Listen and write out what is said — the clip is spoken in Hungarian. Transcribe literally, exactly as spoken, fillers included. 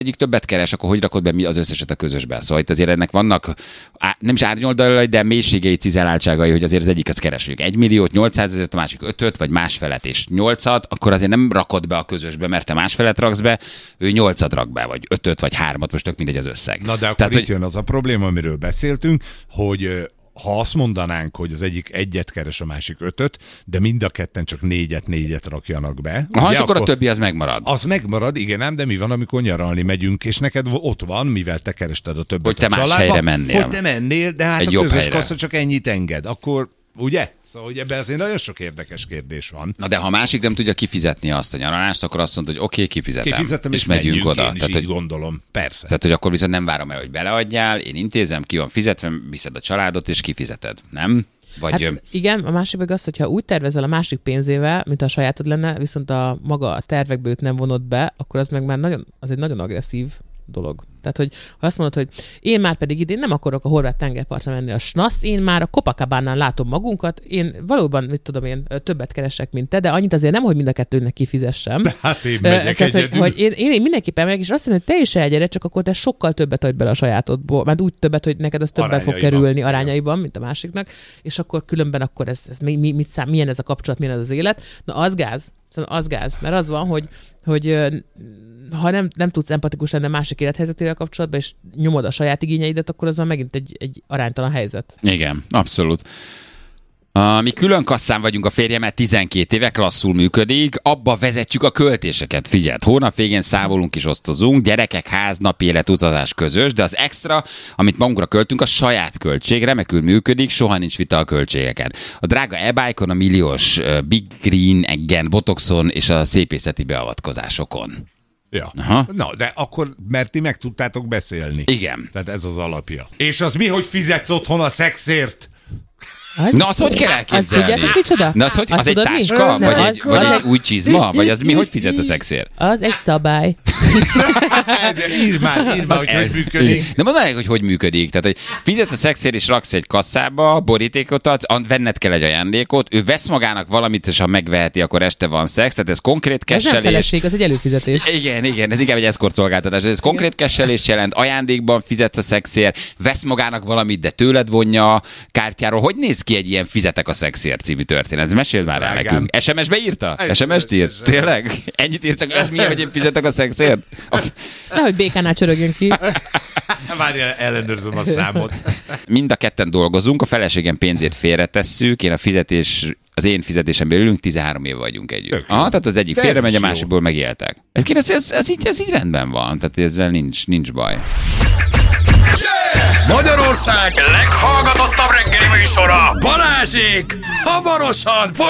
egyik többet keres, akkor hogy rakod be mi az összeset a közösbe? Szóval itt azért ennek vannak á, nem is árnyoldalai, de mélységei, cizeláltságai, hogy azért az egyik az keres mondjuk egy milliót, nyolcszázezret, a másik ötöt, vagy másfelet és nyolcat, akkor azért nem rakod be a közösbe, mert te másfelet raksz be, ő nyolcat rak be, vagy ötöt, vagy hármat, most tök mindegy az összeg. Na de akkor Tehát, itt hogy... jön az a probléma, amiről beszéltünk, hogy ha azt mondanánk, hogy az egyik egyet keres, a másik ötöt, de mind a ketten csak négyet, négyet rakjanak be. Aha, ugye, és akkor a többi az megmarad. Az megmarad, igen, ám, de mi van, amikor nyaralni megyünk, és neked ott van, mivel te kerested a többet hogy te a más családba, helyre mennél. hogy te mennél, de hát egy a közös helyre. kassa csak ennyit enged. Akkor, ugye? Szóval ugye ebben azért nagyon sok érdekes kérdés van. Na de ha a másik nem tudja kifizetni azt a nyaralást, akkor azt mondod, hogy oké, okay, kifizetem. Kifizetem, és, és megyünk menjünk, oda. Én Tehát, is hogy, így gondolom, persze. tehát, hogy akkor viszont nem várom el, hogy beleadjál, én intézem, ki van fizetve, viszed a családot, és kifizeted. Nem? Vagy... Hát igen, a másik meg az, hogyha úgy tervezel a másik pénzével, mint a sajátod lenne, viszont a maga a tervekbe őt nem vonod be, akkor az meg már nagyon, az egy nagyon agresszív dolog. Tehát, hogy ha azt mondod, hogy én már pedig idén nem akarok a horvát tengerpartra menni a snaszt, én már a Copacabánán látom magunkat, én valóban, mit tudom én, többet keresek, mint te, de annyit azért nem, hogy mind a kettőnek kifizessem. De hát én megyek Tehát, hogy, egyedül. hogy én, én mindenképpen megyek, és azt mondom, hogy te is elgyere, csak akkor te sokkal többet adj bele a sajátodból, mert úgy többet, hogy neked az többen fog kerülni arányaiban, mint a másiknak, és akkor különben akkor ez, ez mi, mi, mit szám, milyen ez a kapcsolat, milyen ez az élet. Na az gáz, szóval az gáz, mert az van, hogy, hogy ha nem, nem tudsz empatikus lenni a másik élethelyzetével kapcsolatban, és nyomod a saját igényeidet, akkor az már megint egy, egy aránytalan helyzet. Igen, abszolút. Uh, mi külön kasszán vagyunk a férjemmel, tizenkét éve, klasszul működik, abba vezetjük a költéseket. Figyeld, hónap végén számolunk és osztozunk, gyerekek, ház, napi élet, utazás közös, de az extra, amit magunkra költünk, a saját költség, remekül működik, soha nincs vita a költségeken. A drága e-bike-on, a milliós uh, Big Green eggen, botoxon és a szépészeti beavatkozásokon. Ja. Aha. Na, de akkor, mert ti meg tudtátok beszélni. Igen. Tehát ez az alapja. És az mi, hogy fizetsz otthon a szexért? Az? Na, azt hogy kell elképzelni? Azt tudjátok, micsoda? Na, az, hogy, Azt az egy tudod mi? táska? Nem, Vagy, az- egy, vagy az egy egy- új csizma? Vagy az mi, hogy fizetsz a szexért? Az egy szabály. De írd már, írd már, hogy hogy működik. De mondd meg, hogy hogy működik. Tehát, hogy fizetsz a szexért és raksz egy kasszába, borítékot adsz, venned kell egy ajándékot, ő vesz magának valamit, és ha megveheti, akkor este van szex, tehát ez konkrét Ez nem kesselés. feleség, az egy előfizetés. Igen, igen, ez inkább egy eszkort szolgáltatás. Ez konkrét kesselést jelent, ajándékban fizetsz a szexért, vesz magának valamit, de tőled vonja a kártyáról. Hogy néz ki egy ilyen fizetek a szexért című történet? Meséld már el Drágám. nekünk. es em es-be írta? Egy- es em es-t írt? egy- Tényleg? Ennyit írt, csak ez milyen, hogy én fizetek a szexért? A... Ezt nehogy békánál csörögjön ki. Várjál, ellenőrzöm a számot. Mind a ketten dolgozunk, a feleségem pénzét félretesszük, én a fizetés, az én fizetésemben ülünk, tizenhárom év vagyunk együtt. Tök jó. Aha, tehát az egyik De félre ez megy, a is jó. másikból megéltek. Egyébként ez, ez, ez, így, ez így rendben van, tehát ezzel nincs, nincs baj. Magyarország leghallgatottabb reggeli műsora, Balázsék hamarosan folytatják.